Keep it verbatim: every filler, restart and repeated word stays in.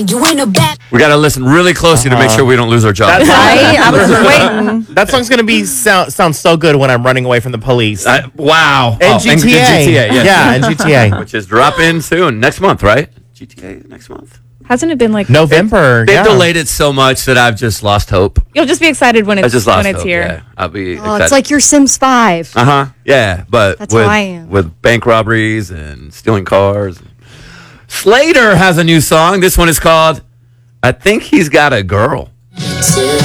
You ain't a bad. We got to listen really closely uh-huh. to make sure we don't lose our job. That's right? I was waiting. That song's gonna be sound sound so good when I'm running away from the police. Uh, wow. And oh, G T A. And G T A, yes. Yeah, and G T A. Which is dropping soon. Next month, right? G T A next month. Hasn't it been like November? They've yeah. delayed it so much that I've just lost hope. You'll just be excited when I it's just lost when it's hope, here. Yeah. I'll be Oh, excited. it's like your Sims five. Uh huh. Yeah, but That's with, how I am. with bank robberies and stealing cars. Slater has a new song. This one is called "I Think He's Got a Girl."